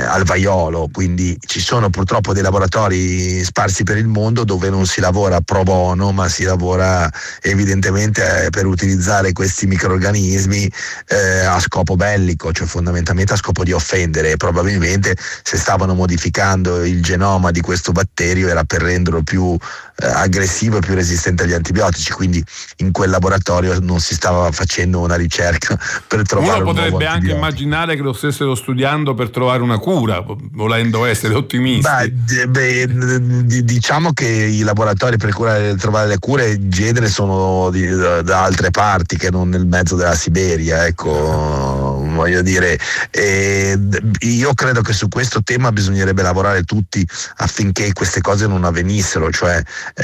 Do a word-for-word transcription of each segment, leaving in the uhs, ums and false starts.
al vaiolo, quindi ci sono purtroppo dei laboratori sparsi per il mondo dove non si lavora pro bono, ma si lavora evidentemente eh, per utilizzare questi microrganismi eh, a scopo bellico, cioè fondamentalmente a scopo di offendere, e probabilmente se stavano modificando il genoma di questo batterio era per renderlo più eh, aggressivo e più resistente agli antibiotici, quindi in quel laboratorio non si stava facendo una ricerca per trovare Uno un nuovo potrebbe anche antibiotico. immaginare che lo stessero studiando per trovare una cura, volendo essere ottimisti. Beh, beh, diciamo che i laboratori per curare, trovare le cure in genere sono di, da altre parti che non nel mezzo della Siberia, ecco, voglio dire. E io credo che su questo tema bisognerebbe lavorare tutti affinché queste cose non avvenissero, cioè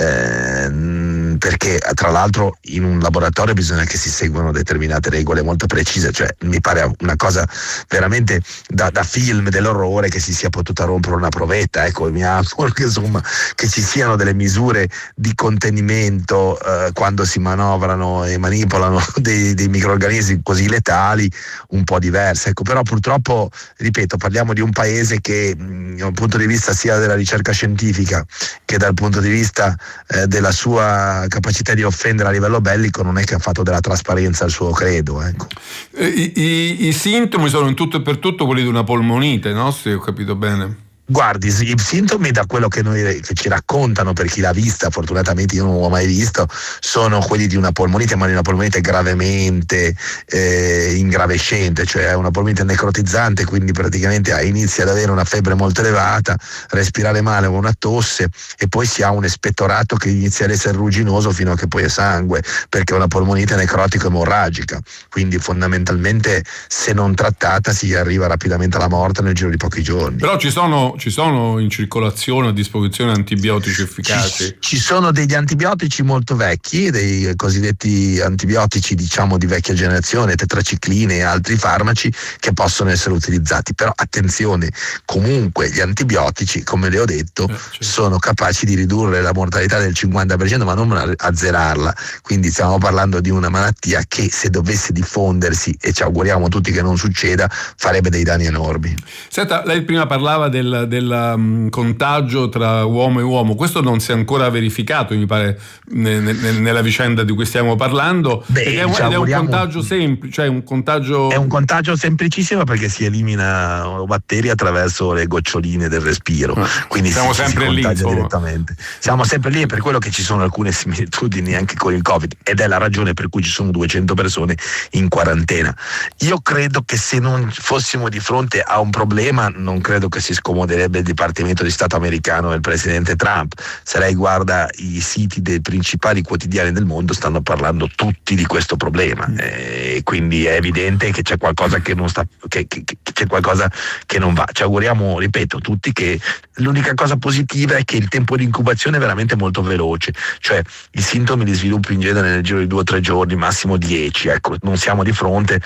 eh, perché tra l'altro in un laboratorio bisogna che si seguano determinate regole molto precise, cioè mi pare una cosa veramente da, da film dell'orrore che si sia potuta rompere una provetta, ecco, mi auguro che insomma che ci siano delle misure di contenimento eh, quando si manovrano e manipolano dei, dei microrganismi così letali un po' diverse, ecco. Però purtroppo, ripeto, parliamo di un paese che mh, dal punto di vista sia della ricerca scientifica che dal punto di vista eh, della sua capacità di offendere a livello bellico non è che ha fatto della trasparenza il suo credo, ecco. I, i, i sintomi sono in tutto e per tutto quelli di una polmonite, no? Se ho capito bene. Guardi, i sintomi, da quello che noi che ci raccontano, per chi l'ha vista, fortunatamente io non l'ho mai visto, sono quelli di una polmonite, ma di una polmonite gravemente eh, ingravescente, cioè una polmonite necrotizzante, quindi praticamente inizia ad avere una febbre molto elevata, respirare male o una tosse, e poi si ha un espettorato che inizia ad essere rugginoso fino a che poi è sangue, perché è una polmonite necrotico-emorragica, quindi fondamentalmente se non trattata si arriva rapidamente alla morte nel giro di pochi giorni. Però ci sono Ci sono in circolazione a disposizione antibiotici efficaci? Ci, ci sono degli antibiotici molto vecchi, dei cosiddetti antibiotici diciamo di vecchia generazione, tetracicline e altri farmaci che possono essere utilizzati, però attenzione, comunque gli antibiotici, come le ho detto, eh, certo. sono capaci di ridurre la mortalità del cinquanta per cento, ma non azzerarla, quindi stiamo parlando di una malattia che se dovesse diffondersi, e ci auguriamo tutti che non succeda, farebbe dei danni enormi. Senta, lei prima parlava del del um, contagio tra uomo e uomo, questo non si è ancora verificato, mi pare, ne, ne, nella vicenda di cui stiamo parlando. Beh, ed è, diciamo, ed è un contagio semplice, cioè un contagio è un contagio semplicissimo perché si elimina batteri attraverso le goccioline del respiro, ah, quindi siamo si, sempre si lì direttamente. Siamo sempre lì, e per quello che ci sono alcune similitudini anche con il Covid, ed è la ragione per cui ci sono duecento persone in quarantena. Io credo che se non fossimo di fronte a un problema, non credo che si scomoderebbe il Dipartimento di Stato americano e il presidente Trump. Se lei guarda i siti dei principali quotidiani del mondo, stanno parlando tutti di questo problema, e quindi è evidente che c'è qualcosa che non sta che, che, che c'è qualcosa che non va. Ci auguriamo, ripeto, tutti che l'unica cosa positiva è che il tempo di incubazione è veramente molto veloce, cioè i sintomi li sviluppi in genere nel giro di due o tre giorni, massimo dieci, ecco, non siamo di fronte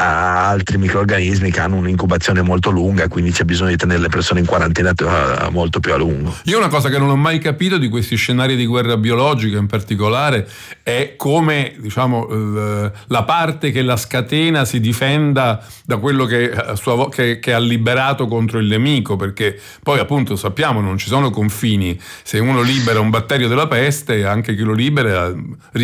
a altri microrganismi che hanno un'incubazione molto lunga, quindi c'è bisogno di tenere le persone in quarantena molto più a lungo. Io una cosa che non ho mai capito di questi scenari di guerra biologica in particolare è come, diciamo, la parte che la scatena si difenda da quello che, a sua vo- che, che ha liberato contro il nemico, perché poi appunto sappiamo non ci sono confini, se uno libera un batterio della peste, anche chi lo libera,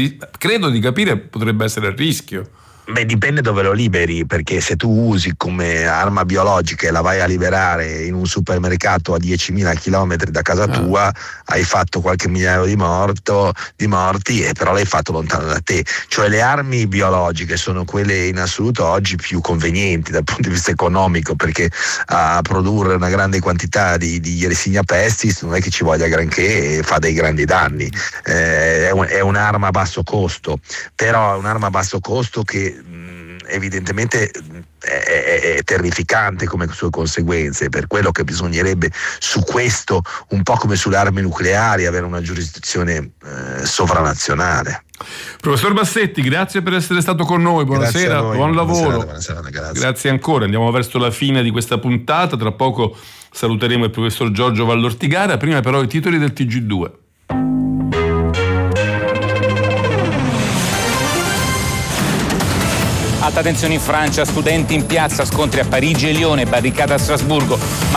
credo di capire, potrebbe essere a rischio. Beh, dipende dove lo liberi, perché se tu usi come arma biologica e la vai a liberare in un supermercato a diecimila chilometri da casa tua, ah. hai fatto qualche migliaio di, morto, di morti, e però l'hai fatto lontano da te. Cioè le armi biologiche sono quelle in assoluto oggi più convenienti dal punto di vista economico, perché a produrre una grande quantità di, di Yersinia pestis non è che ci voglia granché e fa dei grandi danni. Eh, è, un, è un'arma a basso costo, però è un'arma a basso costo che evidentemente è, è, è terrificante come sue conseguenze, per quello che bisognerebbe su questo, un po' come sulle armi nucleari, avere una giurisdizione eh, sovranazionale. Professor Bassetti, grazie per essere stato con noi, buonasera, noi, buon lavoro. Buonasera, grazie. Grazie ancora, andiamo verso la fine di questa puntata, tra poco saluteremo il professor Giorgio Vallortigara, prima però i titoli del T G due. Alta tensione in Francia, studenti in piazza, scontri a Parigi e Lione, barricata a Strasburgo.